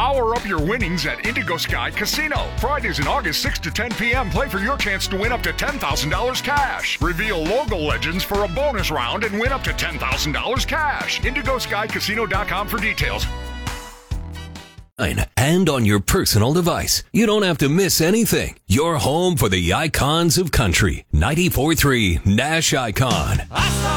Power up your winnings at Indigo Sky Casino. Fridays in August 6 to 10 p.m. Play for your chance to win up to $10,000 cash. Reveal logo legends for a bonus round and win up to $10,000 cash. IndigoSkyCasino.com for details. And on your personal device. You don't have to miss anything. You're home for the icons of country. 94.3 Nash Icon.